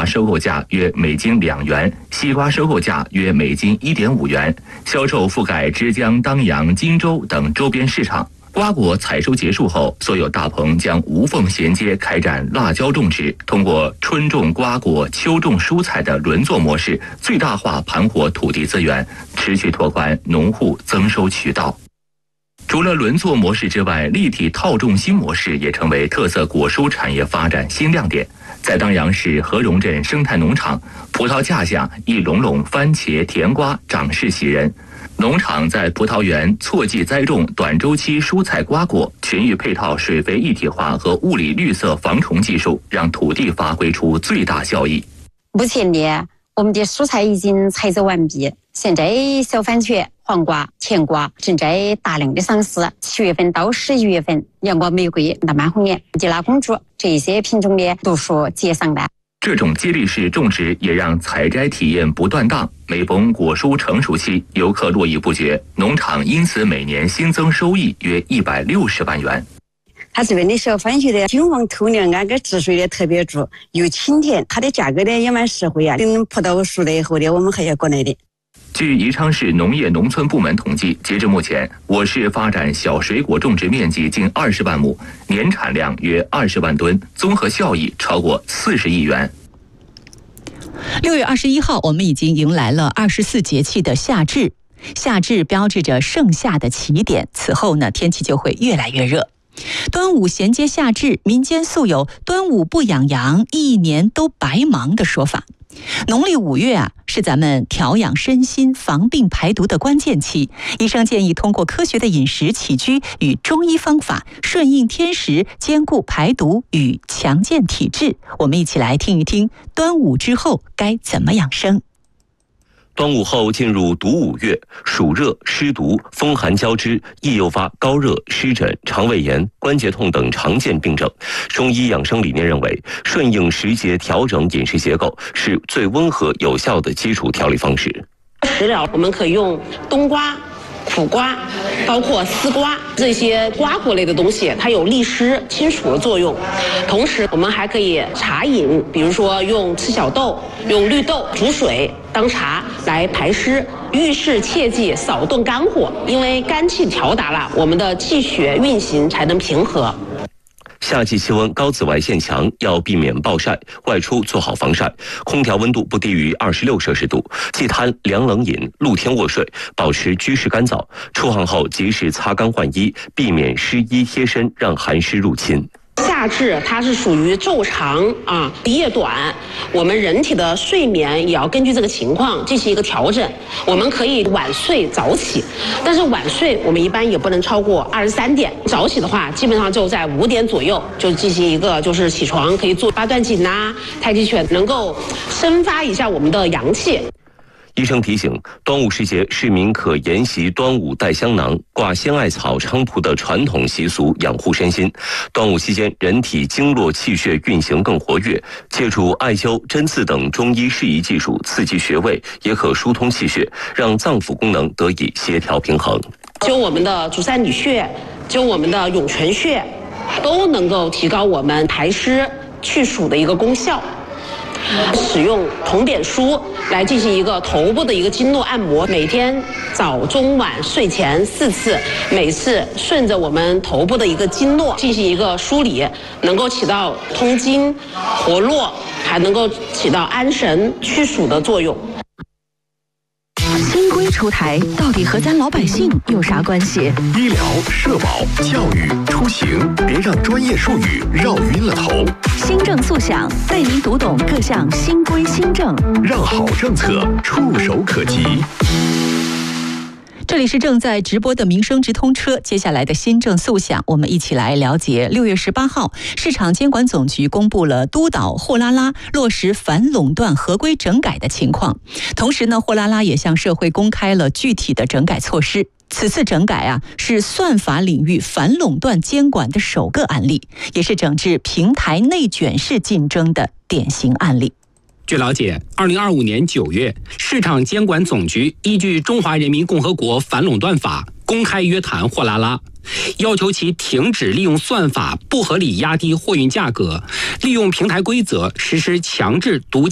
瓜收购价约每斤2元，西瓜收购价约每斤1.5元，销售覆盖枝江、当阳、荆州等周边市场。瓜果采收结束后，所有大棚将无缝衔接开展辣椒种植，通过春种瓜果、秋种蔬菜的轮作模式，最大化盘活土地资源，持续拓宽农户增收渠道。除了轮作模式之外，立体套种新模式也成为特色果蔬产业发展新亮点。在当阳市和荣镇生态农场，葡萄架下一垄垄番茄、甜瓜长势喜人。农场在葡萄园错季栽种短周期蔬菜瓜果，群育配套水肥一体化和物理绿色防虫技术，让土地发挥出最大效益。 目前呢，我们的蔬菜已经采收完毕，现在小番茄、黄瓜、甜瓜正在大量的上市。7月份到11月份，阳光玫瑰、大满红莲、吉拉公主这些品种的都属接上来。 这种接力式种植也让采摘体验不断档，每逢果蔬成熟期，游客络绎不绝，农场因此每年新增收益约160万元。 它这边的小番茄的金黄透亮啊，跟汁水的特别足，又清甜，它的价格呢也蛮实惠啊。等葡萄熟了以后呢，我们还要过来的。 据宜昌市农业农村部门统计，截至目前，我市发展小水果种植面积近20万亩，年产量约20万吨，综合效益超过40亿元。 6月21号，我们已经迎来了24节气的夏至。夏至标志着盛夏的起点，此后呢，天气就会越来越热。端午衔接夏至，民间素有“端午不养羊，一年都白忙”的说法。农历5月是咱们调养身心、防病排毒的关键期。医生建议通过科学的饮食起居与中医方法，顺应天时，兼顾排毒与强健体质。我们一起来听一听端午之后该怎么养生。 端午后进入毒5月，暑热、湿毒、风寒交织，易诱发高热、湿疹、肠胃炎、关节痛等常见病症。中医养生理念认为，顺应时节调整饮食结构是最温和有效的基础调理方式。 食疗我们可以用冬瓜、苦瓜，包括丝瓜这些瓜果类的东西，它有利湿清暑的作用。同时我们还可以茶饮，比如说用赤小豆、用绿豆煮水当茶来排湿。遇事切记少动肝火，因为肝气调达了，我们的气血运行才能平和。 夏季气温高紫外线强，要避免暴晒，外出做好防晒，空调温度不低于26摄氏度，忌贪凉冷饮，露天卧睡，保持居室干燥，出汗后及时擦干换衣，避免湿衣贴身，让寒湿入侵。 夏至它是属于昼长夜短，我们人体的睡眠也要根据这个情况进行一个调整。我们可以晚睡早起，但是晚睡我们一般也不能超过23点。早起的话，基本上就在5点左右就进行一个就是起床，可以做8段锦太极拳，能够生发一下我们的阳气。 医生提醒，端午时节，市民可沿袭端午带香囊、挂仙艾草、菖蒲的传统习俗，养护身心。端午期间，人体经络气血运行更活跃，借助艾灸、针刺等中医适宜技术刺激穴位，也可疏通气血，让脏腑功能得以协调平衡。 灸我们的足三里穴，灸我们的涌泉穴，都能够提高我们排湿去暑的一个功效。使用铜扁梳来进行一个头部的一个经络按摩，每天早中晚睡前4次，每次顺着我们头部的一个经络进行一个梳理，能够起到通经活络，还能够起到安神祛暑的作用。 新规出台，到底和咱老百姓有啥关系？ 医疗、社保、教育、出行，别让专业术语绕晕了头。 新政速享，带您读懂各项新规新政， 让好政策触手可及。 这里是正在直播的民生直通车，接下来的新政速享，我们一起来了解。6月18号，市场监管总局公布了督导货拉拉落实反垄断合规整改的情况。同时呢，货拉拉也向社会公开了具体的整改措施。此次整改是算法领域反垄断监管的首个案例，也是整治平台内卷式竞争的典型案例。 据了解，2025年9月，市场监管总局依据《中华人民共和国反垄断法》公开约谈货拉拉，要求其停止利用算法不合理压低货运价格，利用平台规则实施强制独